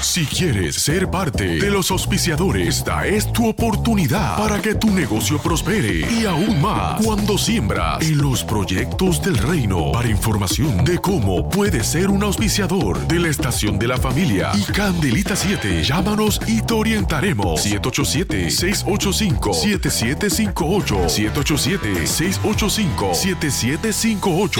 Si quieres ser parte de los auspiciadores, esta es tu oportunidad para que tu negocio prospere y aún más cuando siembras en los proyectos del reino. Para información de cómo puedes ser un auspiciador de la Estación de la Familia y Candelita 7, llámanos y te orientaremos. 787-685-7758. 787-685-7758.